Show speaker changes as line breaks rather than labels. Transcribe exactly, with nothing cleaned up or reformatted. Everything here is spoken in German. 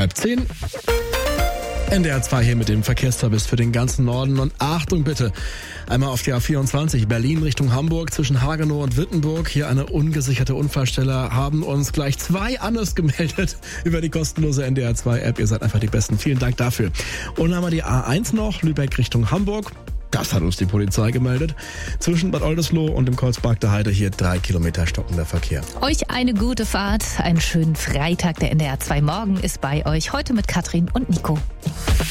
Halb zehn. N D R zwei hier mit dem Verkehrsservice für den ganzen Norden. Und Achtung bitte, einmal auf die A vierundzwanzig, Berlin Richtung Hamburg, zwischen Hagenow und Wittenburg. Hier eine ungesicherte Unfallstelle, haben uns gleich zwei Annes gemeldet über die kostenlose N D R zwei App. Ihr seid einfach die Besten. Vielen Dank dafür. Und dann haben wir die A eins noch, Lübeck Richtung Hamburg. Das hat uns die Polizei gemeldet. Zwischen Bad Oldesloe und dem Kreuzberg der Heide hier drei Kilometer stockender Verkehr.
Euch eine gute Fahrt, einen schönen Freitag. Der N D R zwei Morgen ist bei euch. Heute mit Katrin und Nico.